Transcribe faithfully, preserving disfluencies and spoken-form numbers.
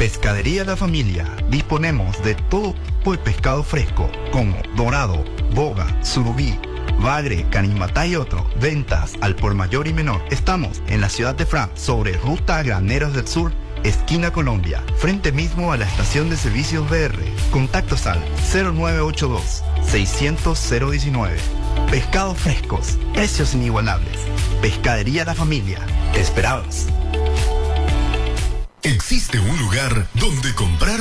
Pescadería La Familia. Disponemos de todo tipo de pescado fresco, como dorado, boga, surubí, bagre, canimatá y otro. Ventas al por mayor y menor. Estamos en la ciudad de Fran, sobre Ruta a Graneros del Sur, esquina Colombia, frente mismo a la estación de servicios B R. Contactos al cero nueve ocho dos, seiscientos, cero diecinueve. Pescados frescos, precios inigualables. Pescadería La Familia. Te esperamos. Existe un lugar donde comprar